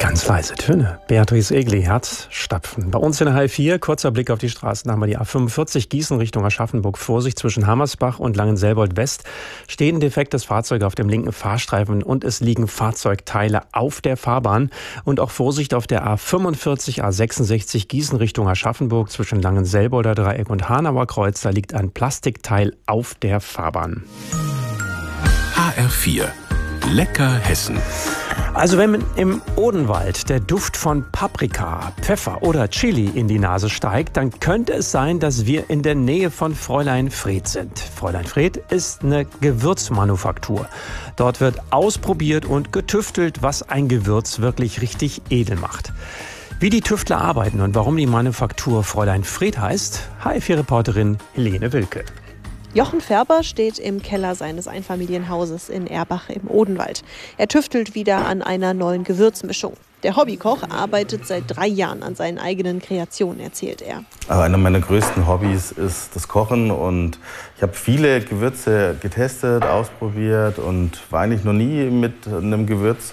Ganz leise Töne. Beatrice Egli, Herzstapfen. Bei uns in der H4, kurzer Blick auf die Straßen, haben wir die A45 Gießen Richtung Aschaffenburg. Vorsicht zwischen Hammersbach und Langenselbold West. Stehen defektes Fahrzeug auf dem linken Fahrstreifen und es liegen Fahrzeugteile auf der Fahrbahn. Und auch Vorsicht auf der A45, A66 Gießen Richtung Aschaffenburg zwischen Langenselbolder Dreieck und Hanauer Kreuz. Da liegt ein Plastikteil auf der Fahrbahn. HR4. Lecker Hessen. Also wenn im Odenwald der Duft von Paprika, Pfeffer oder Chili in die Nase steigt, dann könnte es sein, dass wir in der Nähe von Fräulein Fred sind. Fräulein Fred ist eine Gewürzmanufaktur. Dort wird ausprobiert und getüftelt, was ein Gewürz wirklich richtig edel macht. Wie die Tüftler arbeiten und warum die Manufaktur Fräulein Fred heißt, HR4-Reporterin Helene Wilke. Jochen Färber steht im Keller seines Einfamilienhauses in Erbach im Odenwald. Er tüftelt wieder an einer neuen Gewürzmischung. Der Hobbykoch arbeitet seit 3 Jahren an seinen eigenen Kreationen, erzählt er. Einer meiner größten Hobbys ist das Kochen und ich habe viele Gewürze getestet, ausprobiert und war eigentlich noch nie mit einem Gewürz